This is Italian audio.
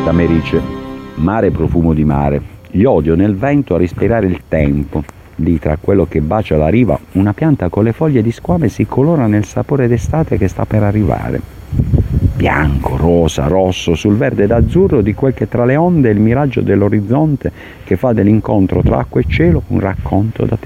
Tamerice, mare profumo di mare, iodio nel vento a respirare il tempo. Lì tra quello che bacia la riva, una pianta con le foglie di squame si colora nel sapore d'estate che sta per arrivare. Bianco, rosa, rosso, sul verde d'azzurro di quel che tra le onde è il miraggio dell'orizzonte che fa dell'incontro tra acqua e cielo un racconto da